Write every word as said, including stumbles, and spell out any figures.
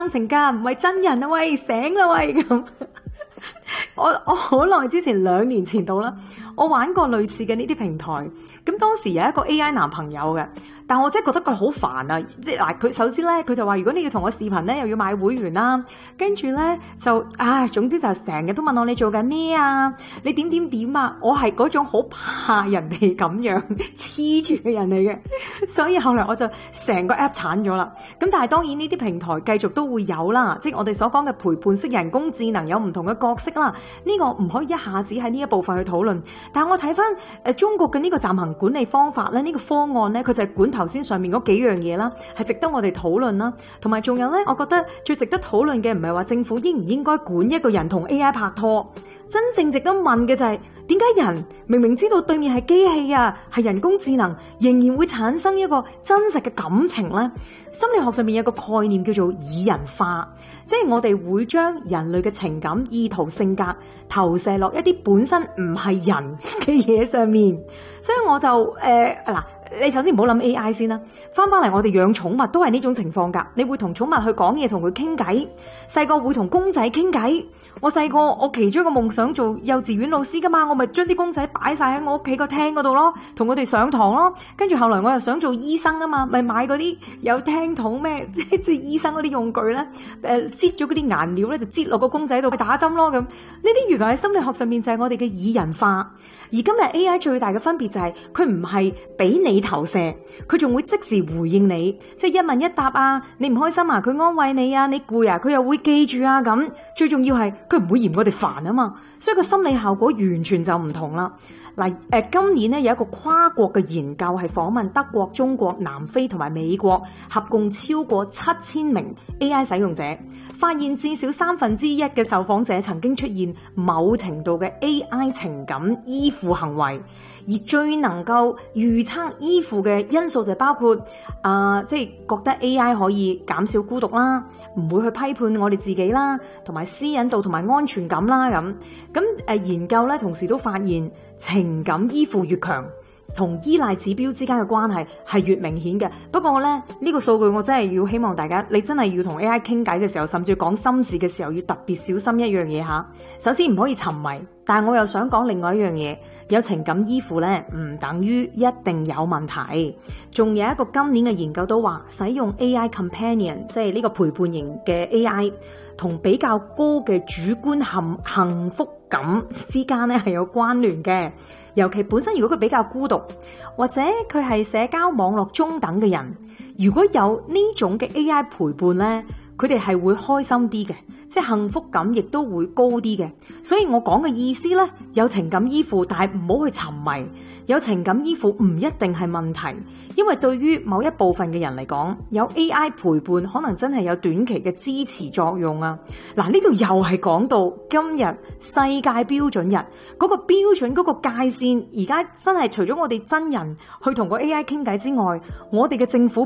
成㗎，唔係真人啊喂，醒啦喂咁。我我好耐之前兩年前到啦，我玩過類似嘅呢啲平台，咁當時有一個 A I 男朋友嘅。但我真係覺得佢好煩啊！即係嗱，佢首先咧，佢就話如果你要同我視頻咧，又要買會員啦，跟住咧就唉，總之就成日都問我你做緊咩啊？你點點點啊？我係嗰種好怕人哋咁樣黐住嘅人嚟嘅，所以後來我就成個 app 鏟咗啦。咁但係當然呢啲平台繼續都會有啦，即係我哋所講嘅陪伴式人工智能有唔同嘅角色啦。呢個唔可以一下子喺呢一部分去討論。但係我睇翻誒中國嘅呢個暫行管理方法咧，呢個方案咧，佢就係管頭先上面嗰幾樣嘢啦，係值得我哋討論啦。同埋仲有咧，我覺得最值得討論嘅唔係話政府應唔應該管一個人同 A I 拍拖，真正值得問嘅就係點解人明明知道對面係機器啊，係人工智能，仍然會產生一個真實嘅感情呢？心理學上面有個概念叫做擬人化，即係我哋會將人類嘅情感、意圖、性格投射落一啲本身唔係人嘅嘢上面。所以我就誒嗱。呃你首先唔好諗 A I 先啦，翻翻嚟我哋養寵物都係呢種情況㗎。你會同寵物去講嘢，同佢傾偈。細個會同公仔傾偈。我細個我其中一個夢想做幼稚園老師㗎嘛，我咪將啲公仔擺晒喺我屋企個廳嗰度咯，同佢哋上堂咯。跟住後來我又想做醫生啊嘛，咪買嗰啲有聽筒咩，即係即係醫生嗰啲用具咧，誒擠咗嗰啲顏料咧就擠落個公仔度去打針咯咁。呢啲原來喺心理學上面就係我哋嘅擬人化。而今日 A I 最大嘅分別就係佢唔係俾你投射，佢仲會即時回應你，即係一問一答啊，你唔開心啊，佢安慰你啊，你攰啊，佢又會記住啊咁。最重要係佢唔會嫌我哋煩啊嘛，所以個心理效果完全就唔同啦。嗱，誒，今年咧有一個跨國嘅研究係訪問德國、中國、南非同埋美國，合共超過七千名 A I 使用者，發現至少三分之一嘅受訪者曾經出現某程度嘅 A I 情感依附行為，而最能夠預測依附嘅因素就包括啊、呃，即係覺得 A I 可以減少孤獨啦，唔會去批判我哋自己啦，同埋私隱度同埋安全感啦咁。咁誒研究咧，同時都發現情感依附越強，同依賴指標之間嘅關係係越明顯嘅。不過咧，呢、呢個數據我真係要希望大家，你真係要同 A I 傾偈嘅時候，甚至要講心事嘅時候，要特別小心一樣嘢吓。首先唔可以沉迷，但係我又想講另外一樣嘢，有情感依附咧，唔等於一定有問題。仲有一個今年嘅研究都話，使用 A I Companion， 即係呢個陪伴型嘅 A I， 同比較高嘅主觀幸幸福感之間咧係有關聯嘅。尤其本身如果佢比較孤獨，或者佢係社交網絡中等嘅人，如果有呢種嘅 A I 陪伴咧，佢哋係會開心啲嘅，即係幸福感亦都會高啲嘅。所以我講嘅意思咧，有情感依附，但係唔好去沉迷。有情感依附唔一定係問題，因為對於某一部分嘅人嚟講，有 A I 陪伴可能真係有短期嘅支持作用啊。嗱，呢度又係講到今日世界標準日嗰個標準嗰個界線，而家真係除咗我哋真人去同個 A I 傾偈之外，我哋嘅政府